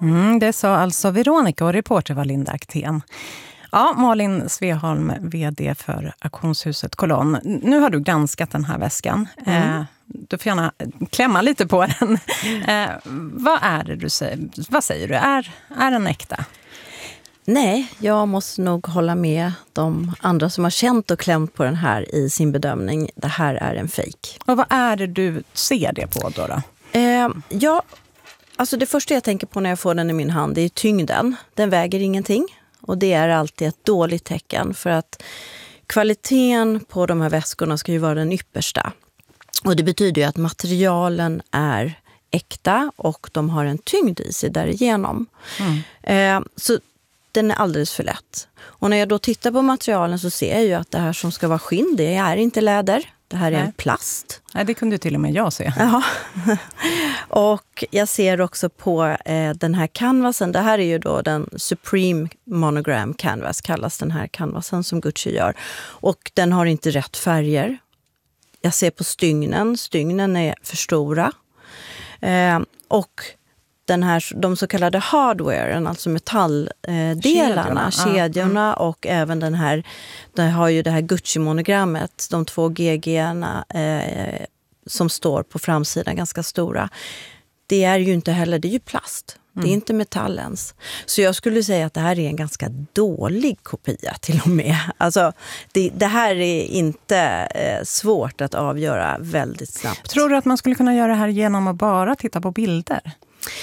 Det sa alltså Veronica och reporter var Linda Aktén. Ja, Malin Sveholm, vd för auktionshuset Colon. Nu har du granskat den här väskan. Du får gärna klämma lite på den. Vad är det du säger? Vad säger du? Är den äkta? Nej, jag måste nog hålla med de andra som har känt och klämt på den här i sin bedömning. Det här är en fake. Och vad är det du ser det på då? Ja, alltså det första jag tänker på när jag får den i min hand är tyngden. Den väger ingenting. Och det är alltid ett dåligt tecken, för att kvaliteten på de här väskorna ska ju vara den yppersta. Och det betyder ju att materialen är äkta och de har en tyngd i sig därigenom. Så den är alldeles för lätt. Och när jag då tittar på materialen så ser jag ju att det här som ska vara skinn, det är inte läder. Det här är en plast. Nej, det kunde till och med jag se. Ja. Och jag ser också på den här canvasen. Det här är ju då den Supreme Monogram Canvas, kallas den här canvasen som Gucci gör. Och den har inte rätt färger. Jag ser på stygnen. Stygnen är för stora. Och de så kallade hardwaren, alltså metalldelarna, kedjorna och även den här, det har ju det här Gucci-monogrammet, de 2 GG-erna som står på framsidan, ganska stora. Det är ju inte heller, det är ju plast. Det är inte metall ens. Så jag skulle säga att det här är en ganska dålig kopia till och med. Alltså, det här är inte svårt att avgöra väldigt snabbt. Tror du att man skulle kunna göra det här genom att bara titta på bilder?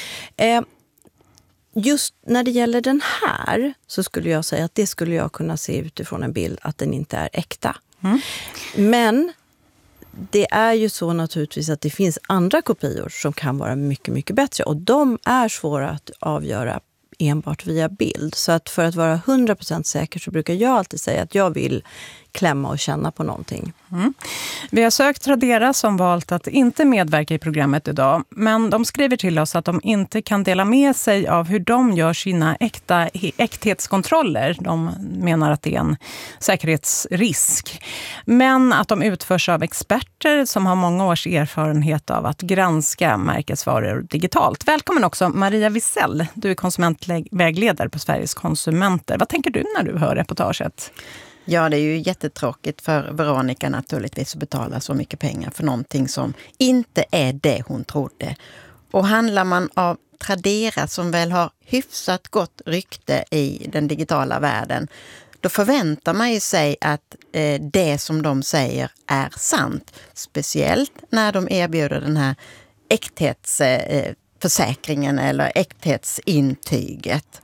Just när det gäller den här så skulle jag säga att det skulle jag kunna se utifrån en bild att den inte är äkta. Men det är ju så naturligtvis att det finns andra kopior som kan vara mycket, mycket bättre. Och de är svåra att avgöra enbart via bild. Så att för att vara 100% säker så brukar jag alltid säga att jag vill klämma och känna på någonting. Vi har sökt Tradera som valt att inte medverka i programmet idag. Men de skriver till oss att de inte kan dela med sig av hur de gör sina äkthetskontroller. De menar att det är en säkerhetsrisk. Men att de utförs av experter som har många års erfarenhet av att granska märkesvaror digitalt. Välkommen också Maria Wisell. Du är konsumentvägledare på Sveriges konsumenter. Vad tänker du när du hör reportaget? Ja, det är ju jättetråkigt för Veronica naturligtvis att betala så mycket pengar för någonting som inte är det hon trodde. Och handlar man av Tradera som väl har hyfsat gott rykte i den digitala världen, då förväntar man ju sig att det som de säger är sant. Speciellt när de erbjuder den här äkthetsförsäkringen eller äkthetsintyget.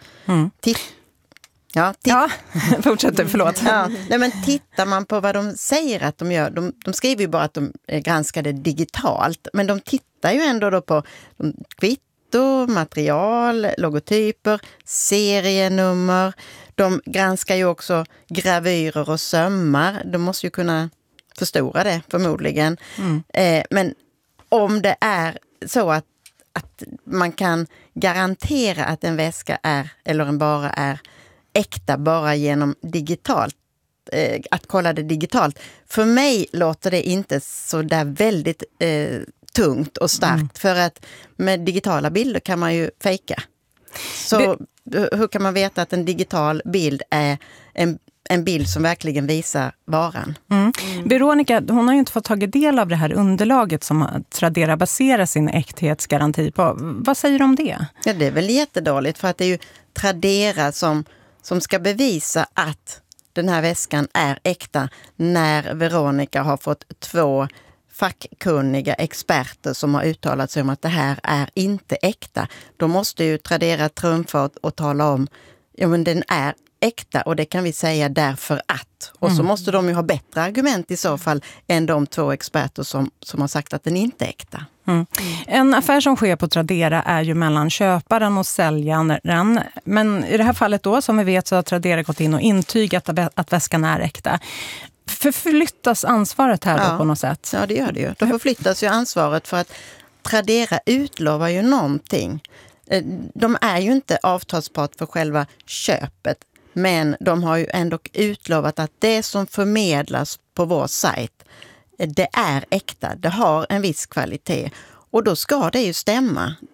Ja, fortsätter, förlåt. Nej, men tittar man på vad de säger att de gör, de skriver ju bara att de granskar det digitalt, men de tittar ju ändå då på kvitto, material, logotyper, serienummer. De granskar ju också gravyrer och sömmar. De måste ju kunna förstora det förmodligen. Men om det är så att man kan garantera att en väska är, eller en vara är äkta bara genom digitalt, att kolla det digitalt. För mig låter det inte så där väldigt tungt och starkt, för att med digitala bilder kan man ju fejka. Så hur kan man veta att en digital bild är en bild som verkligen visar varan? Veronica, hon har ju inte fått ta del av det här underlaget som Tradera baserar sin äkthetsgaranti på. Vad säger du om det? Ja, det är väl jättedåligt, för att det är ju Tradera som ska bevisa att den här väskan är äkta, när Veronica har fått 2 fackkunniga experter som har uttalat sig om att det här är inte äkta. Då måste ju Tradera trumfa och tala om, ja men den är äkta och det kan vi säga därför att. Och så måste de ju ha bättre argument i så fall än de 2 experter som har sagt att den inte är äkta. En affär som sker på Tradera är ju mellan köparen och säljaren. Men i det här fallet då, som vi vet, så har Tradera gått in och intygat att väskan är äkta. Förflyttas ansvaret här då på något sätt? Ja, det gör det ju. Då förflyttas ju ansvaret, för att Tradera utlovar ju någonting. De är ju inte avtalspart för själva köpet, men de har ju ändå utlovat att det som förmedlas på vår sajt, det är äkta, det har en viss kvalitet. Och då ska det ju stämma.